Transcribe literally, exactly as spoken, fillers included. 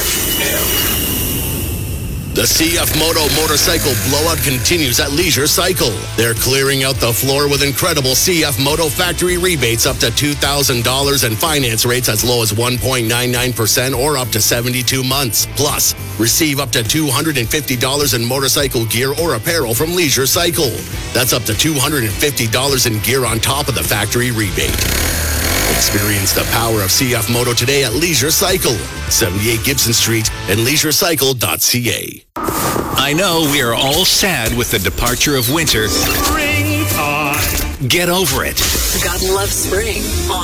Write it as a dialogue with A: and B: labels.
A: The C F Moto Motorcycle Blowout continues at Leisure Cycle. They're clearing out the floor with incredible C F Moto factory rebates up to two thousand dollars and finance rates as low as one point nine nine percent or up to seventy-two months. Plus, receive up to two hundred fifty dollars in motorcycle gear or apparel from Leisure Cycle. That's up to two hundred fifty dollars in gear on top of the factory rebate. Experience the power of C F Moto today at Leisure Cycle, seventy-eight Gibson Street and leisure cycle dot c a.
B: I know we are all sad with the departure of winter.
C: Springtime.
B: Get over it.
D: God loves spring.